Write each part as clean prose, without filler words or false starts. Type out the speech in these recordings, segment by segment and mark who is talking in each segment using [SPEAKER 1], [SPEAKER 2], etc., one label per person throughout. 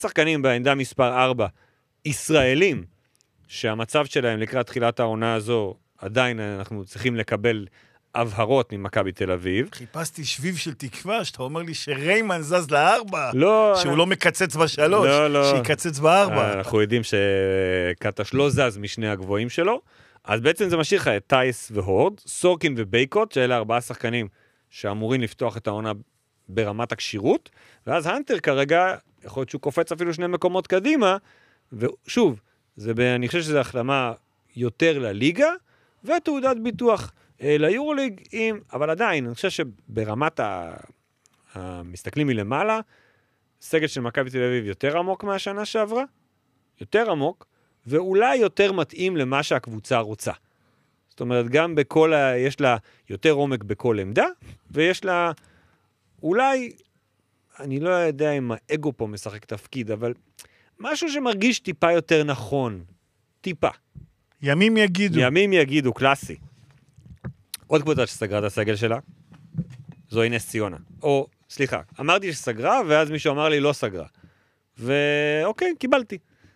[SPEAKER 1] שחקנים בעמדה מספר 4, ישראלים, שהמצב שלהם לקראת תחילת העונה הזו, עדיין אנחנו צריכים לקבל הבהרות ממכבי תל אביב.
[SPEAKER 2] חיפשתי שביב של תקווה, שאתה אומר לי שריימן זז ל4,
[SPEAKER 1] לא,
[SPEAKER 2] שהוא לא מקצץ ב3,
[SPEAKER 1] לא.
[SPEAKER 2] שיקצץ ב4.
[SPEAKER 1] אנחנו יודעים שקטש לא זז משני הגבוהים שלו, אז בעצם זה משאיר לך את טייס והורד, סורקין ובייקוט, שאלה 4 שחקנים שאמורים לפתוח את העונה ברמת הקשירות, ואז הנטר כרגע, יכול להיות שהוא קופץ אפילו 2 מקומות קדימה, ושוב, אני חושב שזו החלמה יותר לליגה, ותעודת ביטוח ליורוליג, אבל עדיין, אני חושב שברמת המסתכלים מלמעלה, סגל של מכבי תל אביב יותר עמוק מהשנה שעברה, יותר עמוק, ואולי יותר מתאים למה שהקבוצה רוצה. זאת אומרת, גם יש לה יותר עומק בכל עמדה, ויש לה, אולי, אני לא יודע אם האגו פה משחק תפקיד, אבל משהו שמרגיש טיפה יותר נכון. טיפה.
[SPEAKER 2] ימים יגידו,
[SPEAKER 1] קלאסי. עוד קבוצה שסגרה את הסגל שלה, זוהי נס ציונה. או, סליחה, אמרתי שסגרה, ואז מישהו אמר לי לא סגרה. ואוקיי, קיבלתי.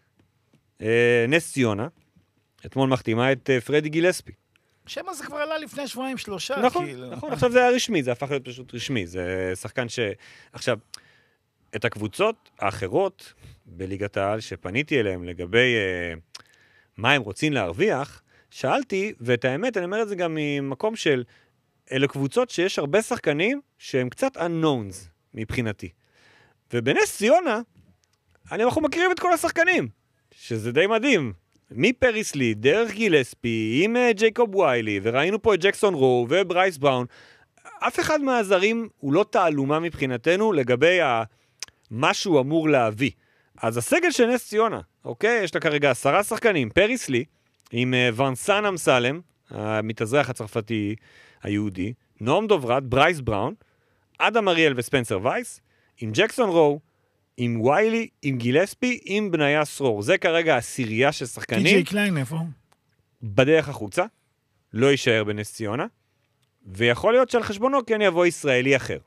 [SPEAKER 1] נס ציונה, אתמול מחתימה את פרדי גילספי.
[SPEAKER 2] שמה זה כבר עלה לפני 2-3.
[SPEAKER 1] נכון, נכון, עכשיו זה היה רשמי, זה הפך להיות פשוט רשמי. זה שחקן עכשיו, את הקבוצות האחרות בליגת העל שפניתי אליהם לגבי מה הם רוצים להרוויח, שאלתי, ואת האמת, אני אומר את זה גם ממקום של, אלה קבוצות שיש הרבה שחקנים שהם קצת unknowns מבחינתי. ובנס ציונה, אנחנו מכירים את כל השחקנים, שזה די מדהים. מפריסלי, דרך גילספי, עם ג'ייקוב ויילי, וראינו פה את ג'קסון רו וברייס בראון, אף אחד מהזרים הוא לא תעלומה מבחינתנו לגבי מה שהוא אמור להביא. אז הסגל של נס ציונה, אוקיי? יש לה כרגע 10 שחקנים, פריסלי, עם ונסן אמסלם, המתאזרח הצרפתי היהודי, נועם דוברת, ברייס בראון, אדם אריאל וספנסר וייס, עם ג'קסון רו, עם ויילי, עם גילספי, עם בניה סרור. זה כרגע הסירייה של שחקנים.
[SPEAKER 2] טי.ג'יי קליין, איפה?
[SPEAKER 1] בדרך החוצה, לא יישאר בנס ציונה, ויכול להיות שעל חשבונו כן יבוא ישראלי אחר.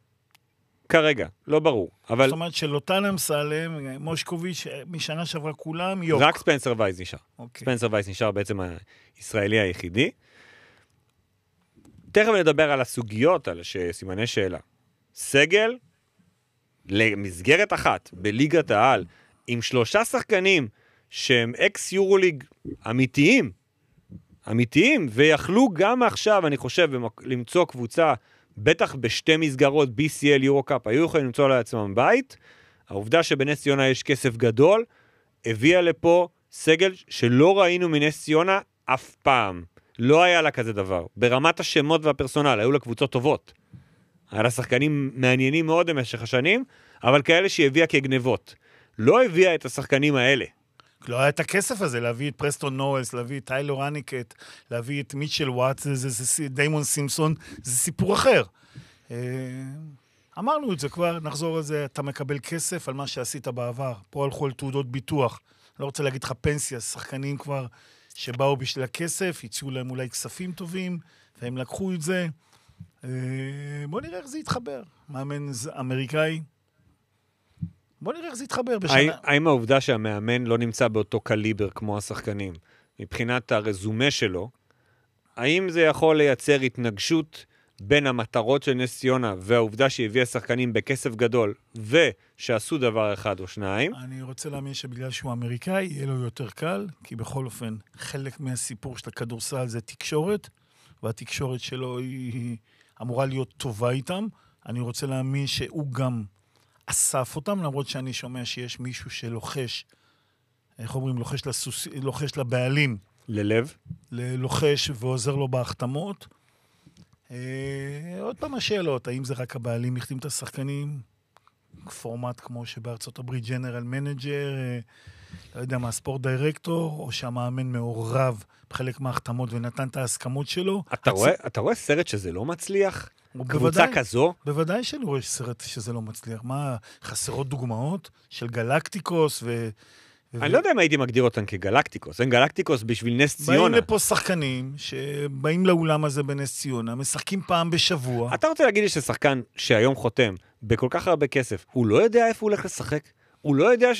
[SPEAKER 1] כרגע, לא ברור. אבל...
[SPEAKER 2] זאת אומרת שלוטן אמסלם, מושקוביץ', משנה שעברה כולם, יוק.
[SPEAKER 1] רק ספנסר וייס נשאר.
[SPEAKER 2] אוקיי.
[SPEAKER 1] ספנסר וייס נשאר בעצם הישראלי היחידי. תכף נדבר על הסוגיות, על סימני שאלה. סגל, למסגרת אחת, בליגת העל, עם 3 שחקנים שהם אקס יורוליג אמיתיים, ויכלו גם עכשיו, אני חושב, למצוא קבוצה, בטח בשתי מסגרות, BCL, יורו-קאפ, היו יכולים למצוא לעצמם בית. העובדה שבנס ציונה יש כסף גדול, הביאה לפה סגל שלא ראינו מנס ציונה אף פעם. לא היה לה כזה דבר. ברמת השמות והפרסונל, היו לה קבוצות טובות. היה לה שחקנים מעניינים מאוד במשך השנים, אבל כאלה שהיא הביאה כגנבות. לא הביאה את השחקנים האלה.
[SPEAKER 2] לא היה את הכסף הזה, להביא את פרסטון נואלס, להביא את טיילור הניקט, להביא את מיטשל וואטס, דיימון סימפסון, זה סיפור אחר. אמרנו את זה כבר, נחזור על זה, אתה מקבל כסף על מה שעשית בעבר. פה הלכו על תעודות ביטוח. אני לא רוצה להגיד לך פנסיה, שחקנים כבר שבאו בשביל הכסף, הציעו להם אולי כספים טובים, והם לקחו את זה. בוא נראה איך זה יתחבר. מאמן אמריקאי. בוא נראה איך זה יתחבר בשנה.
[SPEAKER 1] האם העובדה שהמאמן לא נמצא באותו קליבר כמו השחקנים, מבחינת הרזומה שלו, האם זה יכול לייצר התנגשות בין המטרות של נס ציונה והעובדה שהביאה שחקנים בכסף גדול ושעשו דבר אחד או שניים?
[SPEAKER 2] אני רוצה להאמין שבגלל שהוא אמריקאי יהיה לו יותר קל, כי בכל אופן חלק מהסיפור של הכדורסל זה תקשורת, והתקשורת שלו היא אמורה להיות טובה איתם. אני רוצה להאמין שהוא גם אסף אותם, למרות שאני שומע שיש מישהו שלוחש, איך אומרים, לוחש לבעלים.
[SPEAKER 1] ללב?
[SPEAKER 2] לוחש ועוזר לו בהחתמות. עוד פעם השאלות, האם זה רק הבעלים החתים את השחקנים? פורמט כמו שבארצות הברית ג'נרל מנג'ר, לא יודע מה, ספורט דירקטור, או שהמאמן מעורב בחלק מההחתמות ונתן את ההסכמות שלו.
[SPEAKER 1] אתה רואה סרט שזה לא מצליח? קבוצה כזו?
[SPEAKER 2] בוודאי שאני רואה סרט שזה לא מצליח. מה, חסרות דוגמאות של גלקטיקוס
[SPEAKER 1] אני לא יודע אם הייתי מגדיר אותן כגלקטיקוס. אין גלקטיקוס בשביל נס ציונה.
[SPEAKER 2] באים לפה שחקנים שבאים לאולם הזה בנס ציונה, משחקים פעם בשבוע.
[SPEAKER 1] אתה רוצה להגיד לי ששחקן שהיום חותם בכל כך הרבה כסף, הוא לא יודע איפה הוא הולך לשחק? הוא לא יודע